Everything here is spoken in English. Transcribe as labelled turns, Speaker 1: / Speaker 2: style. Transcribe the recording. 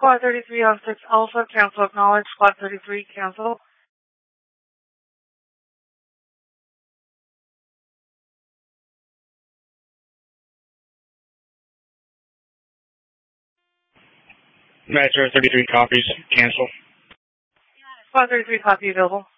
Speaker 1: Squad 33 on 6 Alpha, cancel acknowledge. Squad 33, cancel.
Speaker 2: Metro 33 copies, cancel.
Speaker 1: Squad 33, copy available.